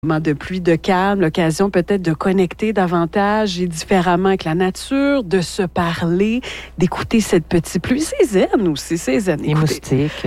Moment de pluie, de calme, l'occasion peut-être de connecter davantage et différemment avec la nature, de se parler, d'écouter cette petite pluie. C'est zen aussi, c'est zen. Les moustiques.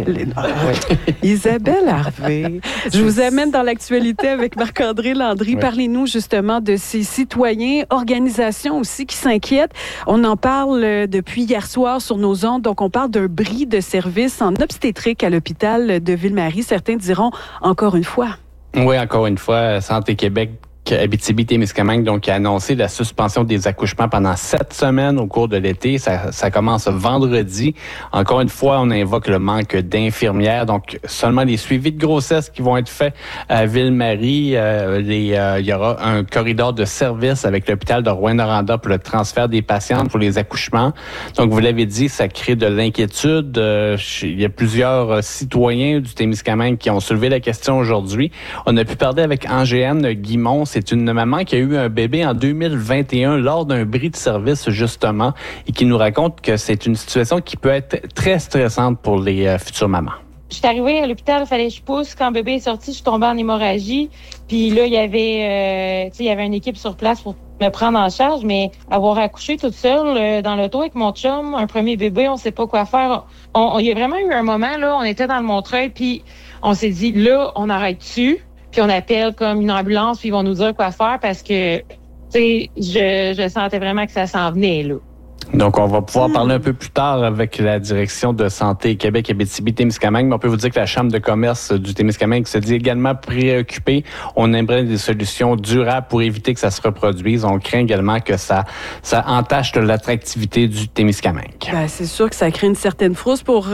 Isabelle Harvey, je vous amène dans l'actualité avec Marc-André Landry. Oui. Parlez-nous justement de ces citoyens, organisations aussi qui s'inquiètent. On en parle depuis hier soir sur nos ondes, donc on parle d'un bris de service en obstétrique à l'hôpital de Ville-Marie. Certains diront encore une fois. Oui, encore une fois, Santé Québec, Abitibi-Témiscamingue, donc, a annoncé la suspension des accouchements pendant 7 semaines au cours de l'été. Ça commence vendredi. Encore une fois, on invoque le manque d'infirmières. Donc, seulement les suivis de grossesse qui vont être faits à Ville-Marie. Il y aura un corridor de service avec l'hôpital de Rouyn-Noranda pour le transfert des patientes pour les accouchements. Donc, vous l'avez dit, ça crée de l'inquiétude. Il y a plusieurs citoyens du Témiscamingue qui ont soulevé la question aujourd'hui. On a pu parler avec Angéane Guimont. C'est une maman qui a eu un bébé en 2021 lors d'un bris de service, justement, et qui nous raconte que c'est une situation qui peut être très stressante pour les futures mamans. Je suis arrivée à l'hôpital, il fallait que je pousse. Quand le bébé est sorti, je suis tombée en hémorragie. Puis là, il y avait une équipe sur place pour me prendre en charge, mais avoir accouché toute seule dans l'auto avec mon chum, un premier bébé, on sait pas quoi faire. Il y a vraiment eu un moment, là, on était dans le Montreuil, puis on s'est dit, là, on arrête dessus. Puis on appelle comme une ambulance, puis ils vont nous dire quoi faire parce que, tu sais, je sentais vraiment que ça s'en venait, là. Donc, on va pouvoir parler un peu plus tard avec la direction de Santé Québec Abitibi-Témiscamingue. Mais on peut vous dire que la Chambre de commerce du Témiscamingue se dit également préoccupée. On aimerait des solutions durables pour éviter que ça se reproduise. On craint également que ça entache l'attractivité du Témiscamingue. Ben, c'est sûr que ça crée une certaine frousse pour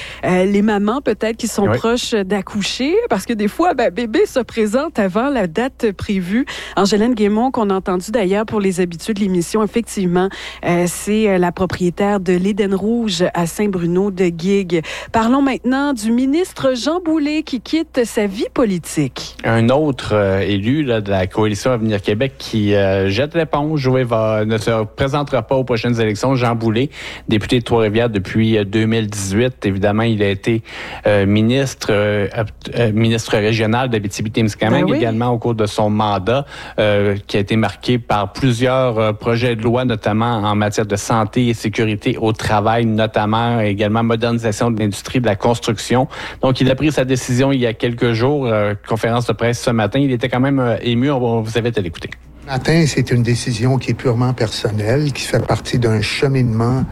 les mamans peut-être qui sont proches d'accoucher parce que des fois, bébé se présente avant la date prévue. Angéline Guimont, qu'on a entendu d'ailleurs pour les habitudes de l'émission, effectivement, c'est la propriétaire de l'Éden Rouge à Saint-Bruno de Guigues. Parlons maintenant du ministre Jean Boulet qui quitte sa vie politique. Un autre élu là, de la coalition Avenir Québec qui jette l'éponge, ne se présentera pas aux prochaines élections. Jean Boulet, député de Trois-Rivières depuis 2018. Évidemment, il a été ministre régional d'Abitibi-Témiscamingue également au cours de son mandat qui a été marqué par plusieurs projets de loi, notamment en matière de santé et sécurité au travail, notamment également modernisation de l'industrie de la construction. Donc, il a pris sa décision il y a quelques jours, conférence de presse ce matin. Il était quand même ému. On vous invite à l'écouter. Ce matin, c'est une décision qui est purement personnelle, qui fait partie d'un cheminement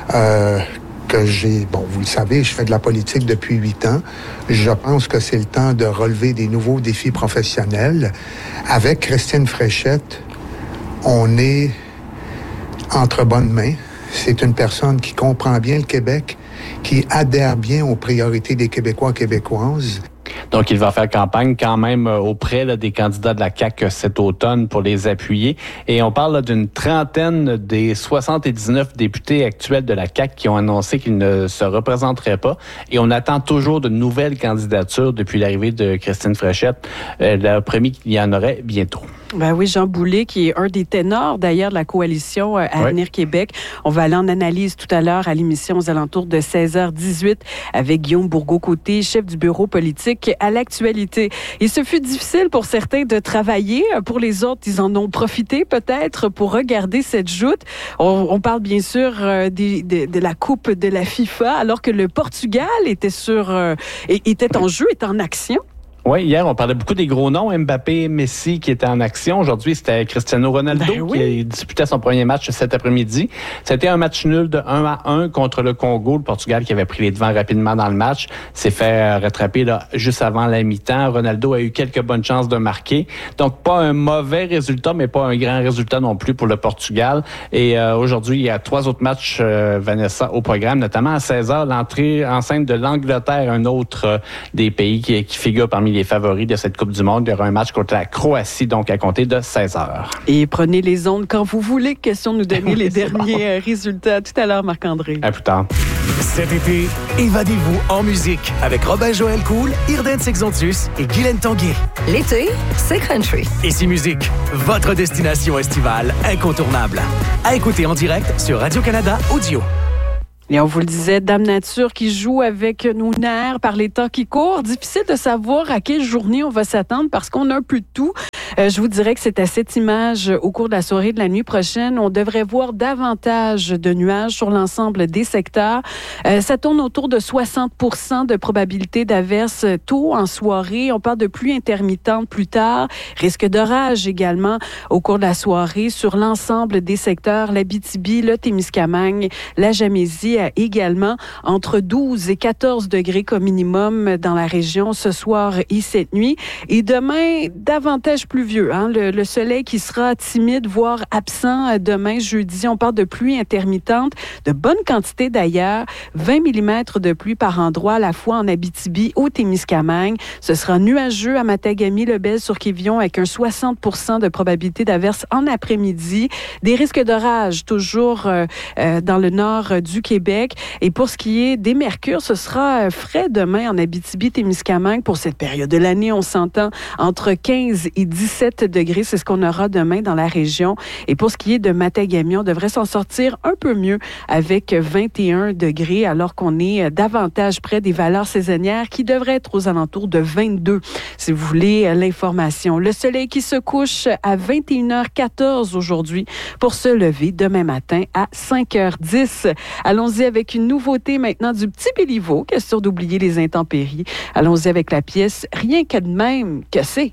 que j'ai... Bon, vous le savez, je fais de la politique depuis 8 ans. Je pense que c'est le temps de relever des nouveaux défis professionnels. Avec Christine Fréchette, on est entre bonnes mains. C'est une personne qui comprend bien le Québec, qui adhère bien aux priorités des Québécois et Québécoises. Donc, il va faire campagne quand même auprès là, des candidats de la CAQ cet automne pour les appuyer. Et on parle là, d'une trentaine des 79 députés actuels de la CAQ qui ont annoncé qu'ils ne se représenteraient pas. Et on attend toujours de nouvelles candidatures depuis l'arrivée de Christine Fréchette. Elle a promis qu'il y en aurait bientôt. Ben oui, Jean Boulet, qui est un des ténors d'ailleurs de la coalition Avenir Québec. On va aller en analyse tout à l'heure à l'émission aux alentours de 16h18 avec Guillaume Bourgault-Côté, chef du bureau politique à l'actualité. Et ce fut difficile pour certains de travailler. Pour les autres, ils en ont profité peut-être pour regarder cette joute. On parle bien sûr de la Coupe de la FIFA, alors que le Portugal était en jeu, était en action. Oui, hier, on parlait beaucoup des gros noms, Mbappé, Messi, qui étaient en action. Aujourd'hui, c'était Cristiano Ronaldo qui disputait son premier match cet après-midi. C'était un match nul de 1-1 contre le Congo. Le Portugal qui avait pris les devants rapidement dans le match s'est fait rattraper là, juste avant la mi-temps. Ronaldo a eu quelques bonnes chances de marquer. Donc, pas un mauvais résultat, mais pas un grand résultat non plus pour le Portugal. Et aujourd'hui, il y a 3 autres matchs, Vanessa, au programme, notamment à 16h, l'entrée en scène de l'Angleterre, un autre des pays qui figure parmi les favoris de cette Coupe du Monde. Il y aura un match contre la Croatie, donc à compter de 16h. Et prenez les ondes quand vous voulez. Question de nous donner les derniers résultats. Tout à l'heure, Marc-André. À plus tard. Cet été, évadez-vous en musique avec Robin-Joël Cool, Irden Sexontus et Guylaine Tanguay. L'été, c'est country. Ici Musique, votre destination estivale incontournable. À écouter en direct sur Radio-Canada Audio. Et on vous le disait, Dame Nature qui joue avec nos nerfs par les temps qui courent. Difficile de savoir à quelle journée on va s'attendre parce qu'on a un peu de tout. Je vous dirais que c'est à cette image au cours de la soirée de la nuit prochaine. On devrait voir davantage de nuages sur l'ensemble des secteurs. Ça tourne autour de 60% de probabilité d'averses tôt en soirée. On parle de pluie intermittente plus tard. Risque d'orage également au cours de la soirée sur l'ensemble des secteurs. L'Abitibi, le Témiscamingue, la Gamésie également entre 12 et 14 degrés comme minimum dans la région ce soir et cette nuit. Et demain, davantage pluvieux. Le soleil qui sera timide, voire absent demain, jeudi. On parle de pluie intermittente, de bonne quantité d'ailleurs. 20 mm de pluie par endroit à la fois en Abitibi, au Témiscamingue. Ce sera nuageux à Matagami, Lebel, sur Quévillon avec un 60% de probabilité d'averse en après-midi. Des risques d'orage toujours dans le nord du Québec. Et pour ce qui est des mercures, ce sera frais demain en Abitibi-Témiscamingue. Pour cette période de l'année, on s'entend entre 15 et 17 degrés. C'est ce qu'on aura demain dans la région. Et pour ce qui est de Matagami, on devrait s'en sortir un peu mieux avec 21 degrés, alors qu'on est davantage près des valeurs saisonnières qui devraient être aux alentours de 22, si vous voulez l'information. Le soleil qui se couche à 21h14 aujourd'hui pour se lever demain matin à 5h10. Allons-y avec une nouveauté maintenant du petit Béliveau, question d'oublier les intempéries. Allons-y avec la pièce « Rien que de même que c'est ».